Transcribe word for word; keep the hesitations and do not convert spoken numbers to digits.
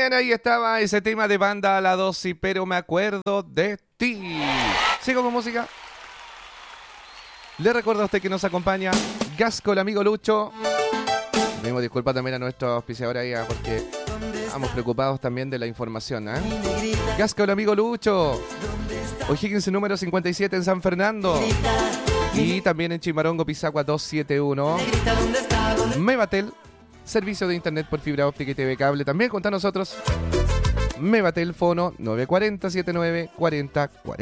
bien, ahí estaba ese tema de banda a la dosis, pero me acuerdo de ti. Sigo con música. Le recuerdo a usted que nos acompaña Gasco, el amigo Lucho. Pedimos disculpas también a nuestros auspiciadores ahí, porque estamos preocupados también de la información, ¿eh? Gasco, el amigo Lucho. O'Higgins número cincuenta y siete en San Fernando. Y también en Chimarongo, Pisagua doscientos setenta y uno. Mevatel, servicio de internet por fibra óptica y T V cable. También con nosotros. Mevatel, fono nueve cuatro cero, siete nueve cuatro cero cuatro